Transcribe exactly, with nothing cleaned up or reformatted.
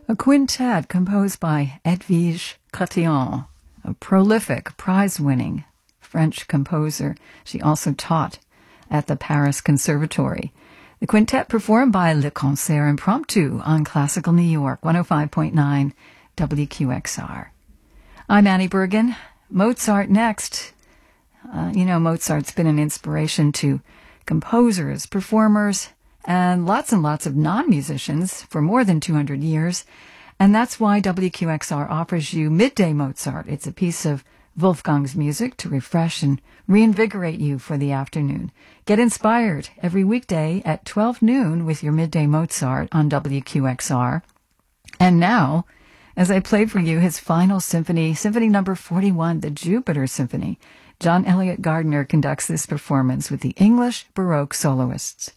A quintet composed by Edwige Chatillon, a prolific, prize-winning French composer. She also taught at the Paris Conservatory. The quintet performed by Le Concert Impromptu on Classical New York, one oh five point nine W Q X R. I'm Annie Bergen. Mozart next. Uh, you know, Mozart's been an inspiration to composers, performers, and lots and lots of non-musicians for more than two hundred years. And that's why W Q X R offers you Midday Mozart. It's a piece of Wolfgang's music to refresh and reinvigorate you for the afternoon. Get inspired every weekday at twelve noon with your Midday Mozart on W Q X R. And now, as I play for you his final symphony, Symphony number forty-one, the Jupiter Symphony, John Elliott Gardiner conducts this performance with the English Baroque soloists.